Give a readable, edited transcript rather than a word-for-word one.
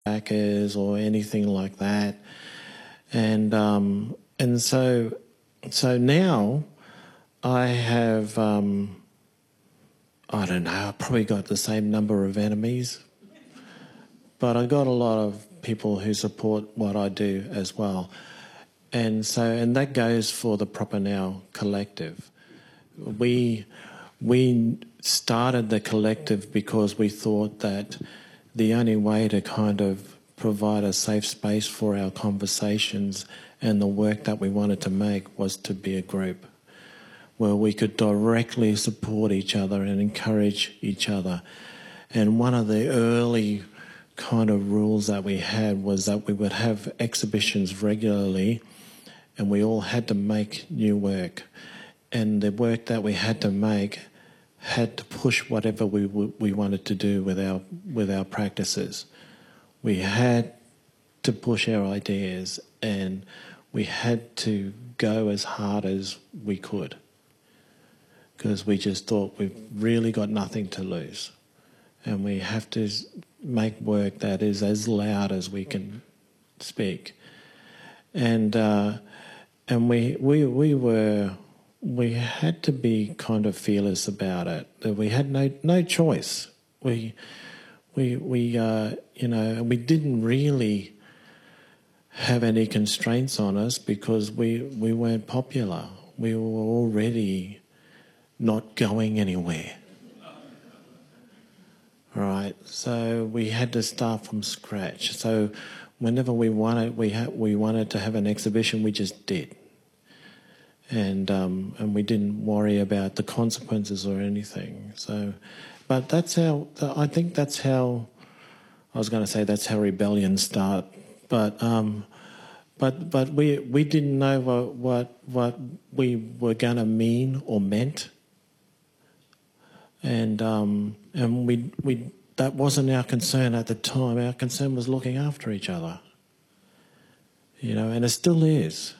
backers or anything like that. And so now I have, I don't know, I've probably got the same number of enemies, but I got a lot of people who support what I do as well. And that goes for the Proper Now Collective. We started the collective because we thought that the only way to kind of provide a safe space for our conversations and the work that we wanted to make was to be a group where we could directly support each other and encourage each other. And one of the early kind of rules that we had was that we would have exhibitions regularly and we all had to make new work. And the work that we had to make had to push whatever we wanted to do with our practices. We had to push our ideas and we had to go as hard as we could because we just thought we've really got nothing to lose and we have to make work that is as loud as we can speak. And we had to be kind of fearless about it. We had no choice. We didn't really have any constraints on us because we weren't popular. We were already not going anywhere. Right, so we had to start from scratch. So whenever we wanted to have an exhibition, we just did. And we didn't worry about the consequences or anything. So, but that's how I think that's how I was going to say that's how rebellions start. But we didn't know what we were going to mean or meant, and we that wasn't our concern at the time. Our concern was looking after each other, and it still is.